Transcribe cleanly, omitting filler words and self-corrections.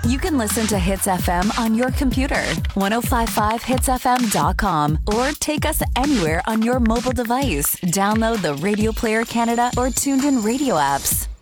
You can listen to Hits FM on your computer, 1055hitsfm.com, or take us anywhere on your mobile device. Download the Radio Player Canada or Tuned In Radio apps.